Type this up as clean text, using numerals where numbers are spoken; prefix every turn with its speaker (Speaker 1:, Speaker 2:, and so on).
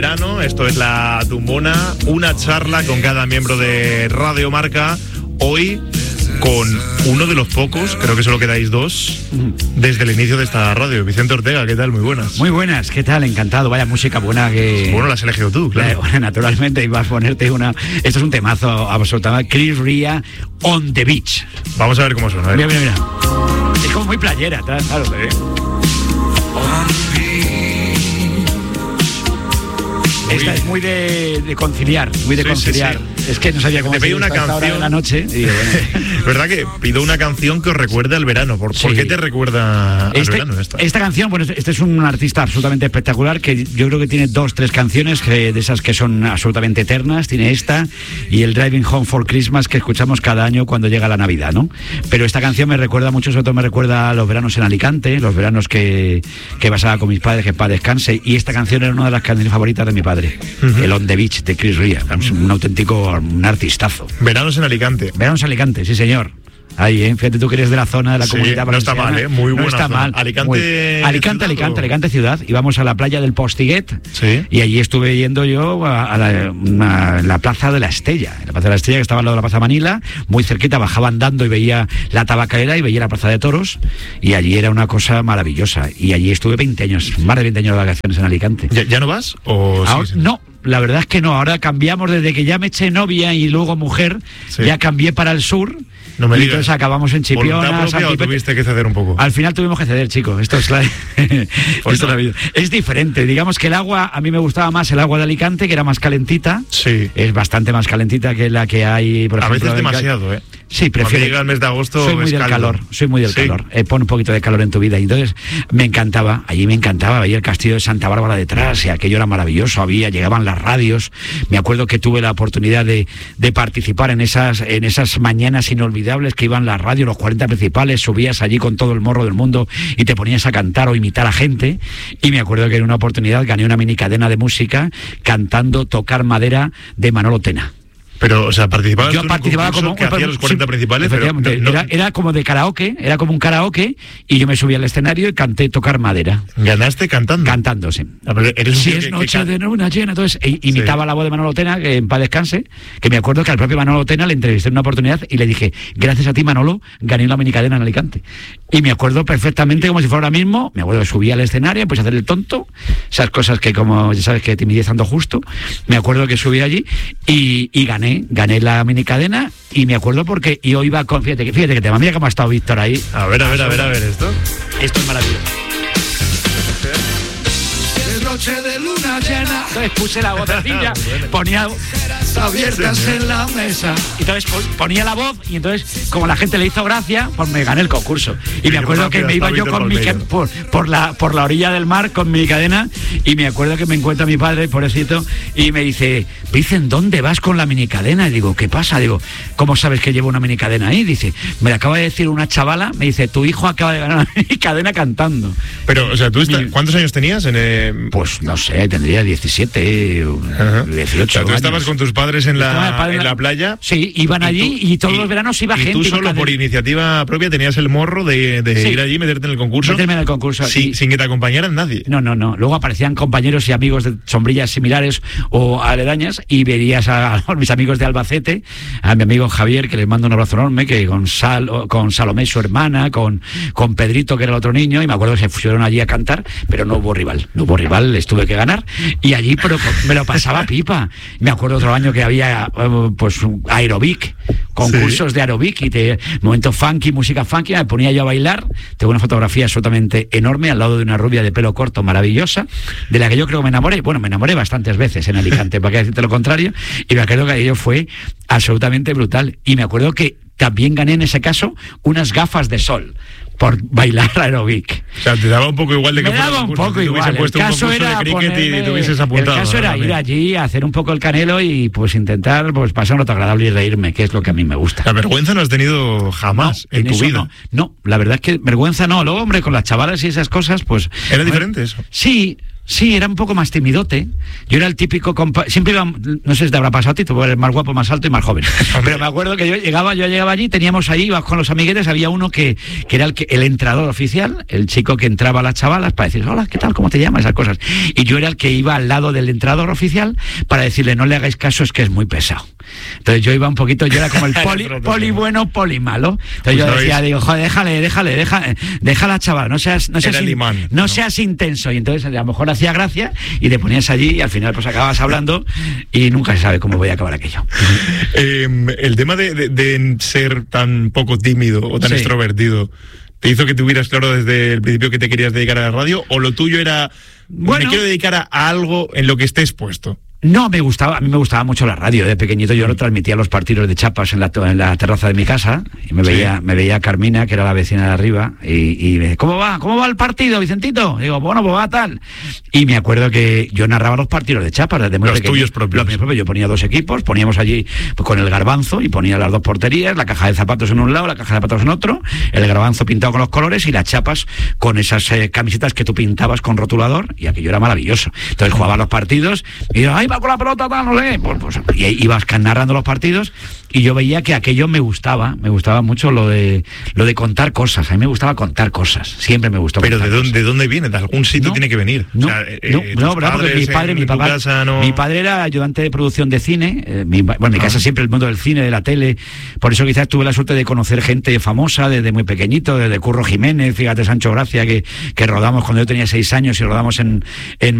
Speaker 1: Verano, esto es La Tumbona, una charla con cada miembro de Radio Marca. Hoy con uno de los pocos, creo que solo quedáis dos, desde el inicio de esta radio. Vicente Ortega, ¿qué tal? Muy buenas.
Speaker 2: Muy buenas, ¿qué tal? Encantado, vaya música buena que...
Speaker 1: Bueno, la has elegido tú, claro.
Speaker 2: Bueno, naturalmente, ibas a ponerte una... Esto es un temazo absolutamente. Chris Rea, On the Beach.
Speaker 1: Vamos a ver cómo suena.
Speaker 2: Mira. Es como muy playera, claro. Esta es muy de conciliar, conciliar. Sí. Es que no sabía cómo
Speaker 1: te pedí una canción
Speaker 2: de la noche. Y digo, bueno.
Speaker 1: ¿Verdad que pido una canción que os recuerde al verano? ¿Por qué te recuerda al verano esta
Speaker 2: canción? Bueno, este es un artista absolutamente espectacular que yo creo que tiene 2-3 canciones de esas que son absolutamente eternas. Tiene esta y el Driving Home for Christmas que escuchamos cada año cuando llega la Navidad, ¿no? Pero esta canción me recuerda mucho, sobre todo me recuerda a los veranos en Alicante, los veranos que pasaba con mis padres, que en paz descanse. Y esta canción era una de las canciones favoritas de mi padre. El On the Beach de Chris Rea, un auténtico, un artistazo.
Speaker 1: Veranos en Alicante.
Speaker 2: Veranos en Alicante, sí señor. Ahí, fíjate tú que eres de la zona de la comunidad valenciana.
Speaker 1: No está mal, muy buena.
Speaker 2: No está
Speaker 1: zona.
Speaker 2: mal. Alicante ciudad. Íbamos a la playa del Postiguet,
Speaker 1: sí.
Speaker 2: Y allí estuve yendo yo a la Plaza de la Estella. La Plaza de la Estella, que estaba al lado de la Plaza Manila, muy cerquita, bajaba andando y veía la tabacalera y veía la Plaza de Toros, y allí era una cosa maravillosa. Y allí estuve 20 años, más de 20 años de vacaciones en Alicante.
Speaker 1: ¿Ya no vas? ¿O
Speaker 2: ahora, no. La verdad es que no, ahora cambiamos desde que ya me eché novia y luego mujer, sí. Ya cambié para el sur.
Speaker 1: No me
Speaker 2: y
Speaker 1: digas.
Speaker 2: Entonces acabamos en Chipiona.
Speaker 1: ¿O tuviste que ceder un poco?
Speaker 2: Al final tuvimos que ceder, chicos. Esto es la...
Speaker 1: pues
Speaker 2: esto
Speaker 1: no.
Speaker 2: Es diferente. Digamos que el agua, a mí me gustaba más el agua de Alicante, que era más calentita.
Speaker 1: Sí.
Speaker 2: Es bastante más calentita que la que hay, por ejemplo.
Speaker 1: A veces demasiado, ¿eh?
Speaker 2: Sí, prefiero.
Speaker 1: Cuando llega el mes de agosto.
Speaker 2: Soy muy del calor. Pon un poquito de calor en tu vida. Y entonces me encantaba. Allí me encantaba. Veía el castillo de Santa Bárbara detrás y aquello era maravilloso. Llegaban las radios. Me acuerdo que tuve la oportunidad de participar en esas mañanas inolvidables que iban las radios, los 40 principales. Subías allí con todo el morro del mundo y te ponías a cantar o imitar a gente. Y me acuerdo que en una oportunidad gané una mini cadena de música cantando Tocar Madera de Manolo Tena.
Speaker 1: Pero, o sea, participabas.
Speaker 2: Yo participaba como
Speaker 1: que hacía los 40 principales, pero
Speaker 2: era como de karaoke, era como un karaoke, y yo me subí al escenario y canté Tocar Madera.
Speaker 1: ¿Ganaste cantando?
Speaker 2: Cantando, sí.
Speaker 1: Si
Speaker 2: es noche de luna llena, entonces imitaba la voz de Manolo Tena, que en paz descanse, que me acuerdo que al propio Manolo Tena le entrevisté en una oportunidad y le dije, gracias a ti, Manolo, gané una minicadena en Alicante. Y me acuerdo perfectamente, como si fuera ahora mismo, me acuerdo que subí al escenario, empecé a hacer el tonto, esas cosas que, como ya sabes, que timidez ando justo. Me acuerdo que subí allí y gané la minicadena, y me acuerdo porque yo iba con... Fíjate que te mira cómo ha estado Víctor ahí.
Speaker 1: A ver esto.
Speaker 2: Esto es maravilloso. Es noche de luna llena. Entonces puse la vocecilla, ponía abiertas en la mesa. Y entonces ponía la voz, y entonces, como la gente le hizo gracia, pues me gané el concurso. Y me acuerdo que me iba yo con por la orilla del mar con mi cadena, y me acuerdo que me encuentra mi padre, pobrecito, y me dice, Vicen, ¿dónde vas con la minicadena? Y digo, ¿qué pasa? Digo, ¿cómo sabes que llevo una minicadena ahí? Dice, me la acaba de decir una chavala, me dice, tu hijo acaba de ganar una minicadena cantando.
Speaker 1: Pero, o sea, ¿cuántos años tenías?
Speaker 2: Pues no sé, tendría 17, 18.
Speaker 1: O sea, tú estabas con tus padres en la playa.
Speaker 2: Sí, iban allí y todos los veranos iba gente.
Speaker 1: ¿Y tú solo por iniciativa propia tenías el morro de ir allí, meterte en el concurso?
Speaker 2: Meterme en el concurso.
Speaker 1: Sin que te acompañaran nadie.
Speaker 2: No. Luego aparecían compañeros y amigos de sombrillas similares o aledañas, y verías a mis amigos de Albacete, a mi amigo Javier, que les mando un abrazo enorme, que con Salomé, su hermana, con Pedrito, que era el otro niño, y me acuerdo que se fueron allí a cantar, pero no hubo rival, les tuve que ganar, y allí me lo pasaba pipa. Me acuerdo otro año que había pues aerobic, concursos de aerobic, y momento funky, música funky, me ponía yo a bailar. Tengo una fotografía absolutamente enorme al lado de una rubia de pelo corto maravillosa, de la que yo creo que me enamoré. Bueno, me enamoré bastantes veces en Alicante, para qué decirte lo contrario, y me acuerdo que aquello fue absolutamente brutal. Y me acuerdo que también gané en ese caso unas gafas de sol por bailar aerobic.
Speaker 1: O sea, te daba un poco igual de que
Speaker 2: me daba un poco igual.
Speaker 1: Puesto un concurso de cricket y te hubieses apuntado.
Speaker 2: El caso era ir allí, hacer un poco el canelo y pues intentar pues pasar un rato agradable y reírme, que es lo que a mí me gusta.
Speaker 1: La vergüenza no has tenido jamás en tu vida.
Speaker 2: No, la verdad es que vergüenza no. Luego, hombre, con las chavalas y esas cosas, pues...
Speaker 1: ¿Era diferente eso?
Speaker 2: Sí, Sí, era un poco más timidote. Yo era el típico siempre iba, no sé si te habrá pasado a ti, tú eres más guapo, más alto y más joven. Pero me acuerdo que yo llegaba allí, teníamos ahí, ibas con los amiguetes, había uno que era el entrenador oficial, el chico que entraba a las chavalas para decir, hola, ¿qué tal? ¿Cómo te llamas? Esas cosas. Y yo era el que iba al lado del entrenador oficial para decirle, no le hagáis caso, es que es muy pesado. Entonces yo iba un poquito, yo era como el poli bueno, poli malo. Entonces yo decía, digo, joder, deja la chavala, no seas intenso. Y entonces a lo mejor hacía gracia y te ponías allí y al final pues acababas hablando y nunca se sabe cómo voy a acabar aquello.
Speaker 1: El tema de ser tan poco tímido o tan extrovertido, ¿te hizo que tuvieras claro desde el principio que te querías dedicar a la radio, o lo tuyo era, me quiero dedicar a algo en lo que esté expuesto?
Speaker 2: No, a mí me gustaba mucho la radio. De pequeñito yo lo transmitía los partidos de Chapas en la terraza de mi casa y me veía Carmina, que era la vecina de arriba, y me decía, ¿cómo va el partido, Vicentito? Y digo, bueno, pues va tal. Y me acuerdo que yo narraba los partidos de Chapas desde muy pequeño.
Speaker 1: Los tuyos propios.
Speaker 2: Yo ponía 2 equipos, poníamos allí pues, con el garbanzo y ponía las 2 porterías, la caja de zapatos en un lado, la caja de zapatos en otro, el garbanzo pintado con los colores y las Chapas con esas camisetas que tú pintabas con rotulador, y aquello era maravilloso. Entonces jugaba los partidos y yo, ¡ay, va con la pelota, tal, no sé! Pues, y ibas narrando los partidos y yo veía que aquello me gustaba mucho lo de contar cosas. A mí me gustaba contar cosas, siempre me gustó.
Speaker 1: Pero ¿de dónde viene? ¿De algún sitio tiene que venir?
Speaker 2: No, porque mi padre era ayudante de producción de cine, mi casa siempre el mundo del cine, de la tele, por eso quizás tuve la suerte de conocer gente famosa desde muy pequeñito, desde Curro Jiménez, fíjate, Sancho Gracia, que rodamos cuando yo tenía 6 años y rodamos en